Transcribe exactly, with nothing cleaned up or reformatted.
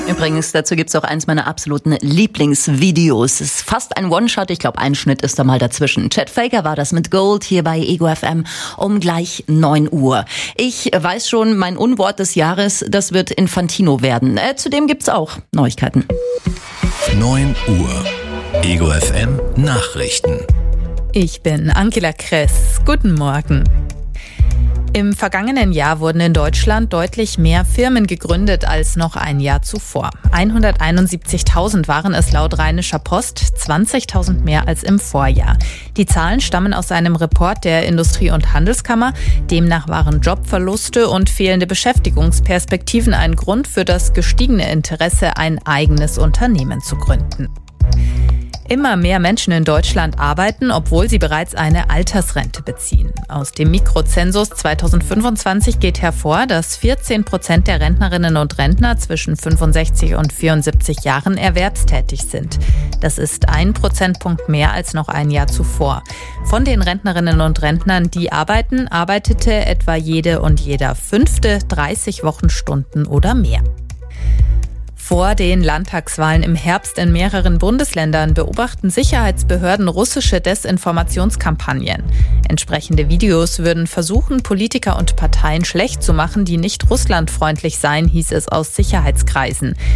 Übrigens, dazu gibt's auch eins meiner absoluten Lieblingsvideos. Es ist fast ein One-Shot, ich glaube, ein Schnitt ist da mal dazwischen. Chet Faker war das mit Gold hier bei Ego F M um gleich neun Uhr. Ich weiß schon, mein Unwort des Jahres, das wird Infantino werden. Äh, zudem gibt's auch Neuigkeiten. neun Uhr. Ego F M Nachrichten. Ich bin Angela Kress. Guten Morgen. Im vergangenen Jahr wurden in Deutschland deutlich mehr Firmen gegründet als noch ein Jahr zuvor. hunderteinundsiebzigtausend waren es laut Rheinischer Post, zwanzigtausend mehr als im Vorjahr. Die Zahlen stammen aus einem Report der Industrie- und Handelskammer. Demnach waren Jobverluste und fehlende Beschäftigungsperspektiven ein Grund für das gestiegene Interesse, ein eigenes Unternehmen zu gründen. Immer mehr Menschen in Deutschland arbeiten, obwohl sie bereits eine Altersrente beziehen. Aus dem Mikrozensus zweitausendfünfundzwanzig geht hervor, dass vierzehn Prozent der Rentnerinnen und Rentner zwischen fünfundsechzig und vierundsiebzig Jahren erwerbstätig sind. Das ist ein Prozentpunkt mehr als noch ein Jahr zuvor. Von den Rentnerinnen und Rentnern, die arbeiten, arbeitete etwa jede und jeder Fünfte dreißig Wochenstunden oder mehr. Vor den Landtagswahlen im Herbst in mehreren Bundesländern beobachten Sicherheitsbehörden russische Desinformationskampagnen. Entsprechende Videos würden versuchen, Politiker und Parteien schlecht zu machen, die nicht russlandfreundlich seien, hieß es aus Sicherheitskreisen.